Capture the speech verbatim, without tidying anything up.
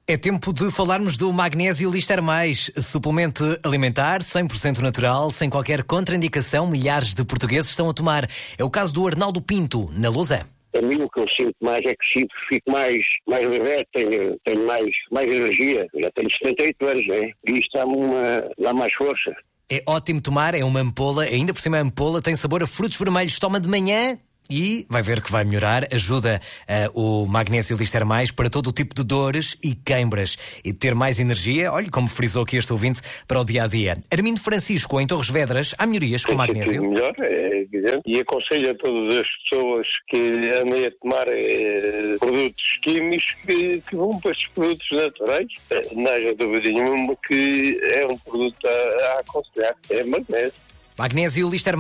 É tempo de falarmos do Magnésio Lister Mais, suplemento alimentar cem por cento natural, sem qualquer contraindicação. Milhares de portugueses estão a tomar. É o caso do Arnaldo Pinto, na Lousã. A mim o que eu sinto mais é que sinto, fico mais, mais leve, tenho, tenho mais, mais energia. Já tenho setenta e oito anos, né? E isto dá-me uma, dá mais força. É ótimo tomar, é uma ampola, ainda por cima a ampola tem sabor a frutos vermelhos. Toma de manhã e vai ver que vai melhorar. Ajuda uh, o Magnésio Lister Mais para todo o tipo de dores e queimbras e ter mais energia. Olha como frisou aqui este ouvinte para o dia-a-dia. Armindo Francisco, em Torres Vedras, há melhorias com o magnésio? Melhor, é evidente. E aconselho a todas as pessoas que andem a tomar eh, produtos químicos que, que vão para estes produtos naturais. Eh, não haja dúvida nenhuma que é um produto a, a aconselhar. É magnésio. Magnésio Lister